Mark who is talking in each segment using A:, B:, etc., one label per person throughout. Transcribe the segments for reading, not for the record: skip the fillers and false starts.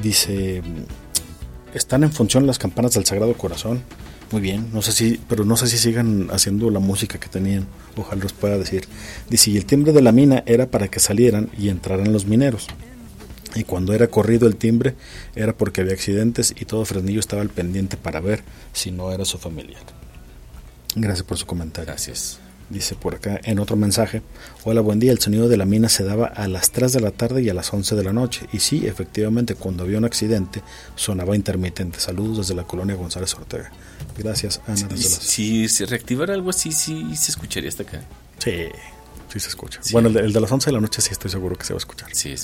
A: dice, están en función las campanas del Sagrado Corazón. Muy bien, no sé si sigan haciendo la música que tenían, ojalá los pueda decir. Dice, y el timbre de la mina era para que salieran y entraran los mineros. Y cuando era corrido el timbre era porque había accidentes y todo Fresnillo estaba al pendiente para ver si no era su familiar. Gracias por su comentario.
B: Gracias.
A: Dice por acá en otro mensaje, hola, buen día, el sonido de la mina se daba a las 3 de la tarde y a las 11 de la noche. Y sí, efectivamente, cuando había un accidente sonaba intermitente. Saludos desde la colonia González Ortega. Gracias, Ana.
B: Si se reactivara algo así, sí se escucharía hasta acá.
A: Sí se escucha. Sí. Bueno, el de las 11 de la noche sí estoy seguro que se va a escuchar.
B: Sí.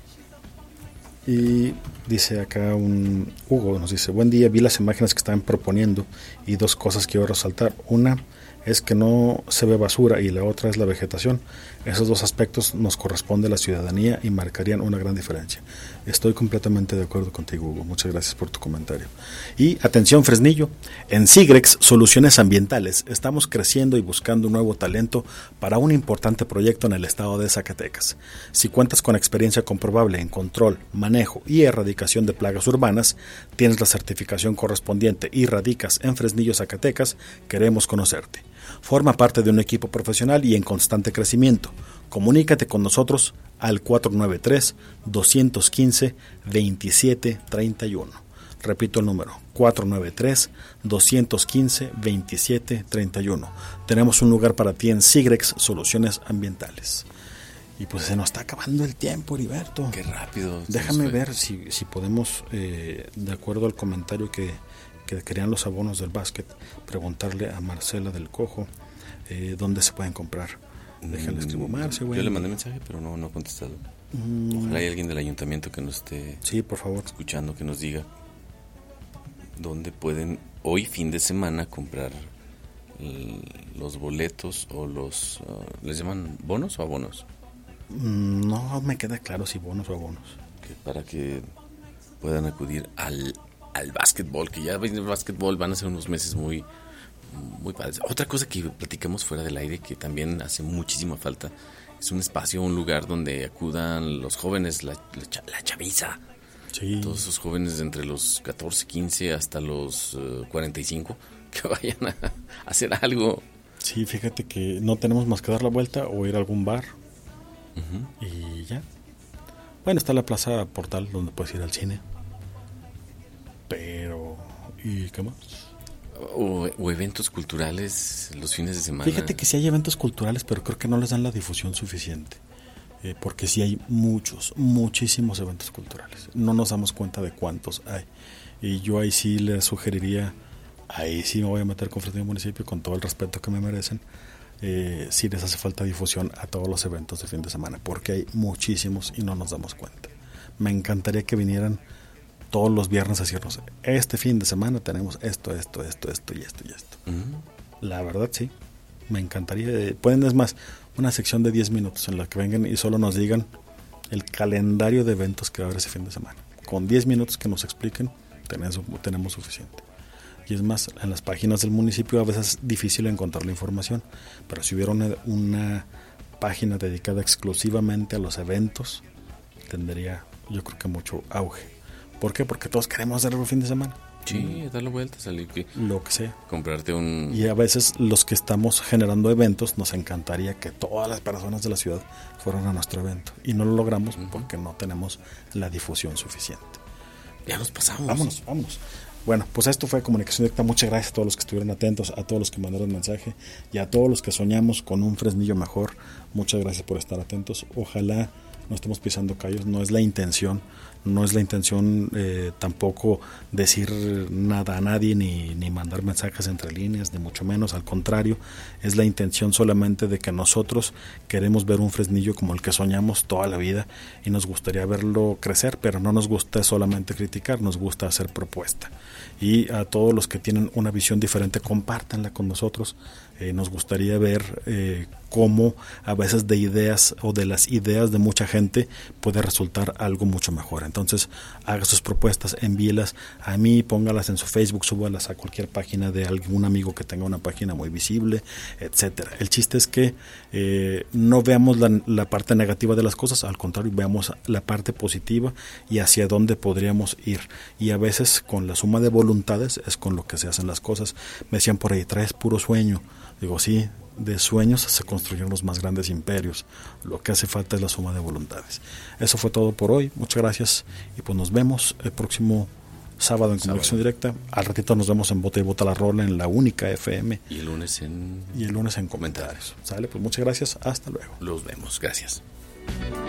A: Y dice acá Hugo, nos dice, buen día, vi las imágenes que estaban proponiendo y dos cosas quiero resaltar. Una es que no se ve basura y la otra es la vegetación. Esos dos aspectos nos corresponde a la ciudadanía y marcarían una gran diferencia. Estoy completamente de acuerdo contigo, Hugo. Muchas gracias por tu comentario. Y atención, Fresnillo, en Sigrex Soluciones Ambientales estamos creciendo y buscando un nuevo talento para un importante proyecto en el estado de Zacatecas. Si cuentas con experiencia comprobable en control, manejo y erradicación de plagas urbanas, tienes la certificación correspondiente y radicas en Fresnillo, Zacatecas, queremos conocerte. Forma parte de un equipo profesional y en constante crecimiento. Comunícate con nosotros al 493-215-2731. Repito el número, 493-215-2731. Tenemos un lugar para ti en Sigrex Soluciones Ambientales. Y pues se nos está acabando el tiempo, Heriberto.
B: Qué rápido.
A: Déjame ver si podemos, de acuerdo al comentario que querían los abonos del básquet, preguntarle a Marcela del Cojo dónde se pueden comprar. Déjale escribo Marce, güey.
B: Yo le mandé mensaje, pero no ha contestado. Ojalá haya alguien del ayuntamiento que nos esté
A: por favor,
B: escuchando, que nos diga dónde pueden hoy fin de semana comprar los boletos o los ¿les llaman bonos o abonos?
A: No me queda claro si bonos o abonos.
B: Para que puedan acudir al básquetbol, que ya el básquetbol van a ser unos meses muy padres. Otra cosa que platicamos fuera del aire que también hace muchísima falta es un espacio, un lugar donde acudan los jóvenes, la chaviza.
A: Sí.
B: Todos esos jóvenes de entre los 14, 15 hasta los 45 que vayan a hacer algo.
A: Sí, fíjate que no tenemos más que dar la vuelta o ir a algún bar. Y ya. Bueno, está la Plaza Portal donde puedes ir al cine. Pero, ¿y qué más?
B: O eventos culturales los fines de semana.
A: Fíjate que sí hay eventos culturales, pero creo que no les dan la difusión suficiente. Porque sí hay muchísimos eventos culturales. No nos damos cuenta de cuántos hay. Y yo ahí sí les sugeriría, ahí sí me voy a meter con Fresnillo Municipio con todo el respeto que me merecen. Sí les hace falta difusión a todos los eventos de fin de semana, porque hay muchísimos y no nos damos cuenta. Me encantaría que vinieran todos los viernes a decirnos, este fin de semana tenemos esto y esto. La verdad sí, me encantaría. Pueden, es más, una sección de 10 minutos en la que vengan y solo nos digan el calendario de eventos que va a haber ese fin de semana. Con 10 minutos que nos expliquen, tenemos suficiente. Y es más, en las páginas del municipio a veces es difícil encontrar la información, pero si hubiera una página dedicada exclusivamente a los eventos, tendría, yo creo que mucho auge. ¿Por qué? Porque todos queremos hacerlo el fin de semana.
B: Sí, darle vuelta, salir,
A: lo que sea.
B: Comprarte un...
A: Y a veces los que estamos generando eventos, nos encantaría que todas las personas de la ciudad fueran a nuestro evento. Y no lo logramos porque no tenemos la difusión suficiente.
B: Ya nos pasamos.
A: Vámonos. Bueno, pues esto fue Comunicación Directa. Muchas gracias a todos los que estuvieron atentos, a todos los que mandaron mensaje y a todos los que soñamos con un Fresnillo mejor. Muchas gracias por estar atentos. Ojalá no estemos pisando callos, no es la intención tampoco decir nada a nadie ni mandar mensajes entre líneas, ni mucho menos, al contrario, es la intención solamente de que nosotros queremos ver un Fresnillo como el que soñamos toda la vida y nos gustaría verlo crecer, pero no nos gusta solamente criticar, nos gusta hacer propuesta. Y a todos los que tienen una visión diferente, compártanla con nosotros. Nos gustaría ver cómo a veces de ideas o de las ideas de mucha gente puede resultar algo mucho mejor. Entonces, haga sus propuestas, envíelas a mí, póngalas en su Facebook, súbalas a cualquier página de algún amigo que tenga una página muy visible, etcétera. El chiste es que no veamos la parte negativa de las cosas, al contrario, veamos la parte positiva y hacia dónde podríamos ir. Y a veces con la suma de voluntades es con lo que se hacen las cosas. Me decían por ahí, traes puro sueño. Digo, sí, de sueños se construyeron los más grandes imperios. Lo que hace falta es la suma de voluntades. Eso fue todo por hoy. Muchas gracias y pues nos vemos el próximo sábado en Comunicación Directa. Al ratito nos vemos en Bota y Bota la Rola en la única FM.
B: Y el lunes en
A: comentarios. ¿Sale? Pues muchas gracias. Hasta luego.
B: Los vemos. Gracias.